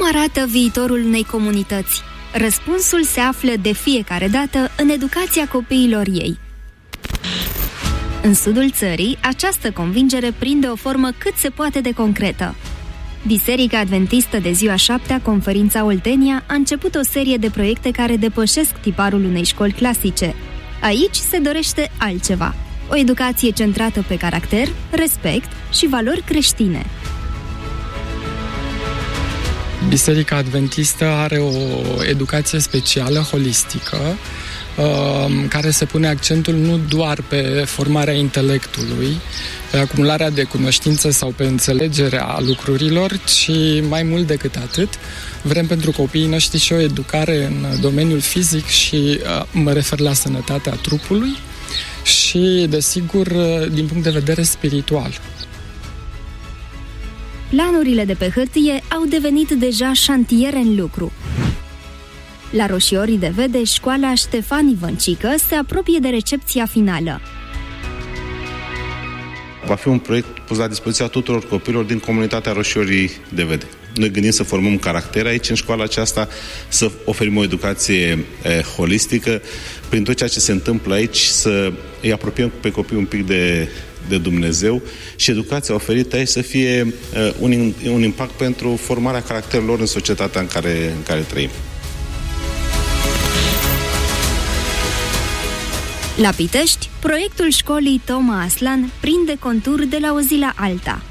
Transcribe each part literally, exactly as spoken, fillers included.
arată viitorul unei comunități? Răspunsul se află de fiecare dată în educația copiilor ei. În sudul țării, această convingere prinde o formă cât se poate de concretă. Biserica Adventistă de Ziua Șaptea, Conferința Oltenia, a început o serie de proiecte care depășesc tiparul unei școli clasice. Aici se dorește altceva. O educație centrată pe caracter, respect și valori creștine. Biserica Adventistă are o educație specială, holistică, care se pune accentul nu doar pe formarea intelectului, pe acumularea de cunoștințe sau pe înțelegerea lucrurilor, ci mai mult decât atât, vrem pentru copiii noștri și o educare în domeniul fizic și mă refer la sănătatea trupului și, desigur, din punct de vedere spiritual. Planurile de pe hârtie au devenit deja șantiere în lucru. La Roșiorii de Vede, școala Ștefan Ivăncică se apropie de recepția finală. Va fi un proiect pus la dispoziția tuturor copiilor din comunitatea Roșiorii de Vede. Noi gândim să formăm caracter aici în școala aceasta, să oferim o educație eh, holistică, prin tot ceea ce se întâmplă aici, să îi apropiem pe copii un pic de, de Dumnezeu și educația oferită aici să fie eh, un, un impact pentru formarea caracterelor în societatea în care, în care trăim. La Pitești, proiectul școlii Toma Aslan prinde contur de la o zi la alta.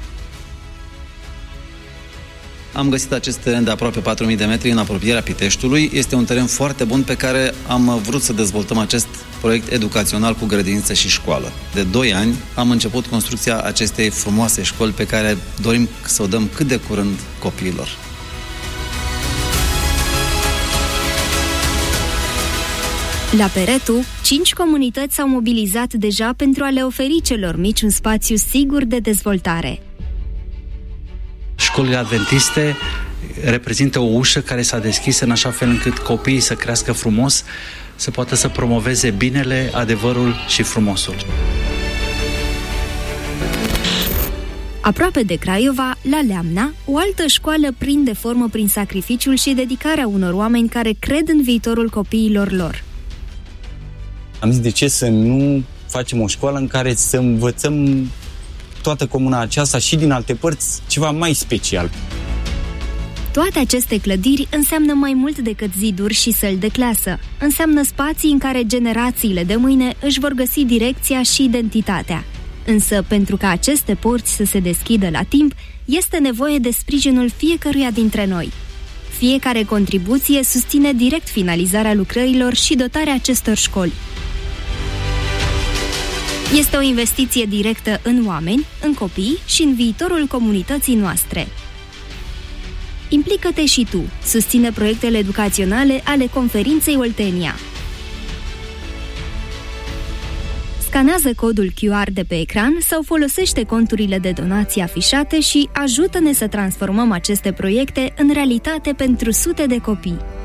Am găsit acest teren de aproape patru mii de metri în apropierea Piteștiului. Este un teren foarte bun pe care am vrut să dezvoltăm acest proiect educațional cu grădiniță și școală. De doi ani am început construcția acestei frumoase școli pe care dorim să o dăm cât de curând copiilor. La Peretu, cinci comunități s-au mobilizat deja pentru a le oferi celor mici un spațiu sigur de dezvoltare. Școlile adventiste reprezintă o ușă care s-a deschis în așa fel încât copiii să crească frumos, să poată să promoveze binele, adevărul și frumosul. Aproape de Craiova, la Leamna, o altă școală prinde formă prin sacrificiul și dedicarea unor oameni care cred în viitorul copiilor lor. Am zis, de ce să nu facem o școală în care să învățăm toată comuna aceasta și din alte părți ceva mai special. Toate aceste clădiri înseamnă mai mult decât ziduri și săli de clasă. Înseamnă spații în care generațiile de mâine își vor găsi direcția și identitatea. Însă, pentru ca aceste porți să se deschidă la timp, este nevoie de sprijinul fiecăruia dintre noi. Fiecare contribuție susține direct finalizarea lucrărilor și dotarea acestor școli. Este o investiție directă în oameni, în copii și în viitorul comunității noastre. Implică-te și tu. Susține proiectele educaționale ale Conferinței Oltenia. Scanează codul Q R de pe ecran sau folosește conturile de donații afișate și ajută-ne să transformăm aceste proiecte în realitate pentru sute de copii.